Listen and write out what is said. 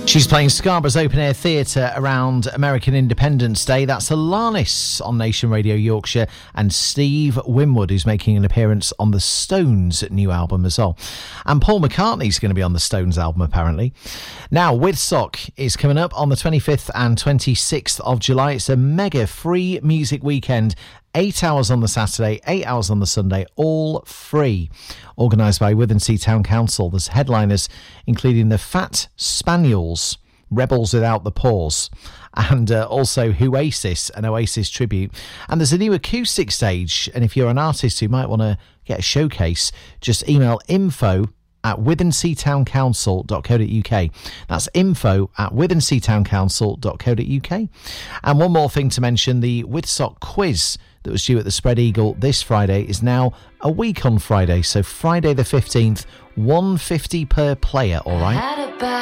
She's playing Scarborough's Open Air Theatre around American Independence Day. That's Alanis on Nation Radio Yorkshire, and Steve Winwood, who's making an appearance on the Stones' new album as well. And Paul McCartney's going to be on the Stones album, apparently. Now, Withsock is coming up on the 25th and 26th of July. It's a mega free music weekend. 8 hours on the Saturday, 8 hours on the Sunday, all free. Organised by Withensea Town Council. There's headliners including the Fat Spaniels, Rebels Without the Paws, and also Oasis, an Oasis tribute. And there's a new acoustic stage, and if you're an artist who might want to get a showcase, just email info@withenseatown.council.co.uk. That's info@withenseatown.council.co.uk. And one more thing to mention, the Withsock quiz that was due at the Spread Eagle this Friday is now a week on Friday. So Friday the 15th, $1.50 per player, all right?